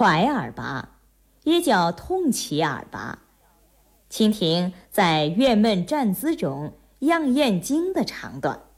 怀尔拔，也叫痛起尔拔。蜻蜓在月闷站姿中样燕经的长短。